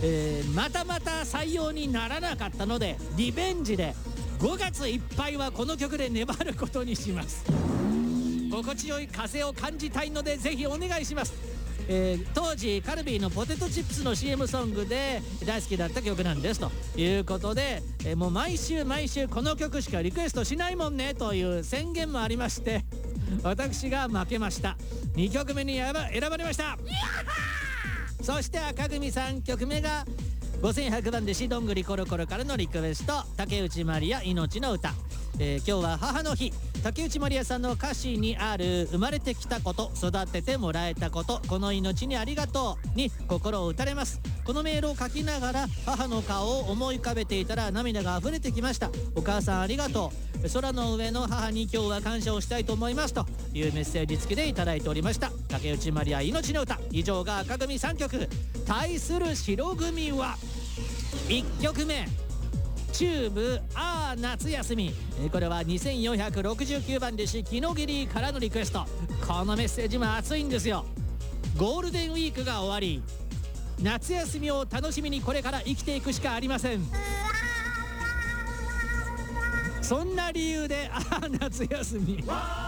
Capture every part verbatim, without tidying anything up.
えー、またまた採用にならなかったのでリベンジでごがついっぱいはこの曲で粘ることにします。心地よい風を感じたいのでぜひお願いします。えー、当時カルビーのポテトチップスの シーエム ソングで大好きだった曲なんですということで、えー、もう毎週毎週この曲しかリクエストしないもんねという宣言もありまして私が負けました。にきょくめに選ば選ばれました。そして赤組さんきょくめがごせんひゃくばんでしどんぐりコロコロからのリクエスト、竹内まりや命の歌。えー、今日は母の日、竹内まりやさんの歌詞にある生まれてきたこと、育ててもらえたこと、この命にありがとうに心を打たれます。このメールを書きながら母の顔を思い浮かべていたら涙が溢れてきました。お母さんありがとう、空の上の母に今日は感謝をしたいと思いますというメッセージ付きでいただいておりました。竹内まりや命の歌。以上が赤組さんきょく。対する白組はいっきょくめ、チューブあー夏休み。これはにせんよんひゃくろくじゅうきゅうばん弟子木野桐からのリクエスト。このメッセージも熱いんですよ。ゴールデンウィークが終わり、夏休みを楽しみにこれから生きていくしかありません。そんな理由であー夏休み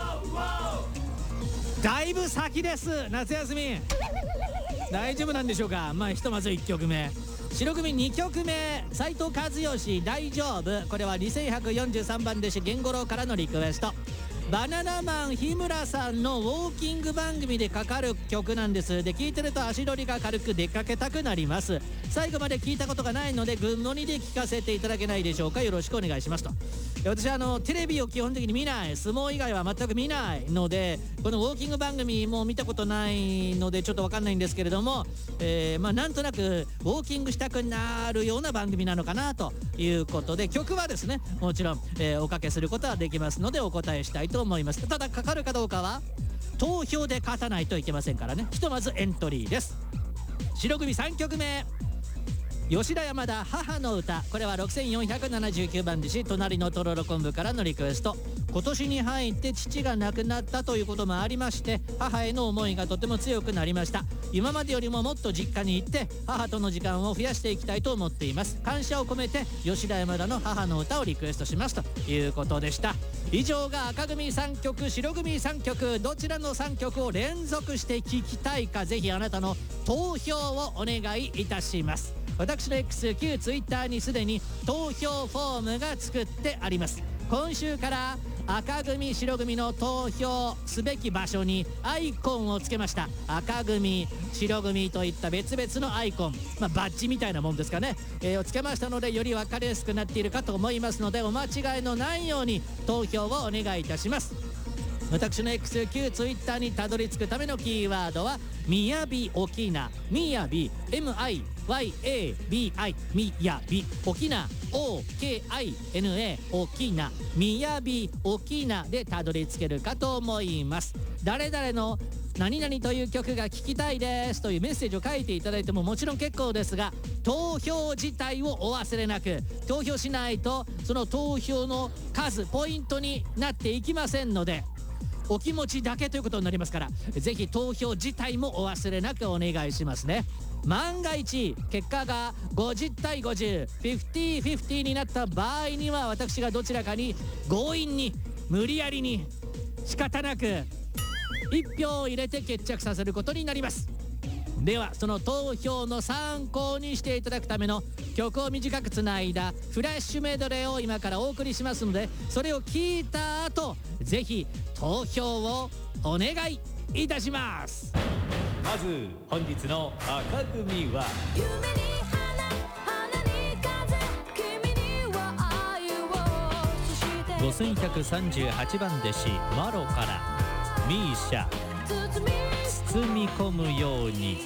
だいぶ先です。夏休み大丈夫なんでしょうか。まあひとまずいっきょくめ、白組にきょくめ、斉藤和義大丈夫。これはにせんひゃくよんじゅうさんばん弟子源五郎からのリクエスト。バナナマン日村さんのウォーキング番組でかかる曲なんです。で聴いてると足取りが軽く出かけたくなります。最後まで聞いたことがないので群乗りで聞かせていただけないでしょうか。よろしくお願いしますと。私あのテレビを基本的に見ない、相撲以外は全く見ないのでこのウォーキング番組も見たことないのでちょっと分かんないんですけれども、えー、まあなんとなくウォーキングしたくなるような番組なのかなということで、曲はですねもちろん、えー、おかけすることはできますのでお答えしたいと思います。ただかかるかどうかは投票で勝たないといけませんからね。ひとまずエントリーです。白組さんきょくめ、吉田山田母の歌。これはろくせんよんひゃくななじゅうきゅうばん弟子隣のとろろ昆布からのリクエスト。今年に入って父が亡くなったということもありまして母への思いがとても強くなりました。今までよりももっと実家に行って母との時間を増やしていきたいと思っています。感謝を込めて吉田山田の母の歌をリクエストしますということでした。以上が赤組さんきょく白組さんきょく。どちらのさんきょくを連続して聴きたいかぜひあなたの投票をお願いいたします。私の X 旧 Twitter にすでに投票フォームが作ってあります。今週から赤組白組の投票すべき場所にアイコンをつけました。赤組白組といった別々のアイコン、まあ、バッジみたいなもんですかね、えー、をつけましたのでより分かりやすくなっているかと思いますのでお間違いのないように投票をお願いいたします。私の X 旧 Twitter にたどり着くためのキーワードはみやび沖縄、みやび エムアイワイエービーアイ みやび沖縄 オーケーアイエヌエー 沖縄みやび沖縄でたどり着けるかと思います。誰々の何々という曲が聴きたいですというメッセージを書いていただいてももちろん結構ですが投票自体をお忘れなく。投票しないとその投票の数ポイントになっていきませんのでお気持ちだけということになりますからぜひ投票自体もお忘れなくお願いしますね。万が一結果がごじゅうたいごじゅう フィフティーフィフティー になった場合には私がどちらかに強引に無理やりに仕方なくいち票を入れて決着させることになります。ではその投票の参考にしていただくための曲を短くつないだフラッシュメドレーを今からお送りしますのでそれを聞いた後ぜひ投票をお願いいたします。まず本日の赤組は夢に花花に風君には愛をそしてごせんひゃくさんじゅうはちばん弟子マロからミーシャ包み込むように。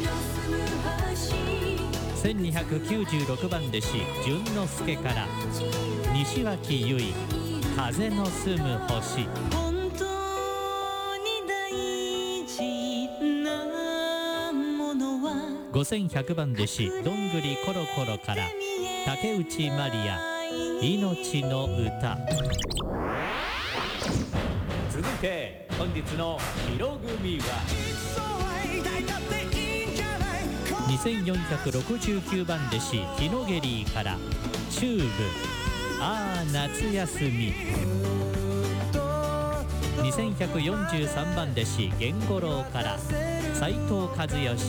せんにひゃくきゅうじゅうろくばん弟子淳之介から西脇由衣風の住む星。本当に大事なものはごせんひゃくばん弟子どんぐりコロコロから竹内まりや命の歌。続いて本日の白組はにせんよんひゃくろくじゅうきゅうばん弟子ティノゲリーからチューブあー夏休み。にせんひゃくよんじゅうさんばん弟子源五郎から斉藤和義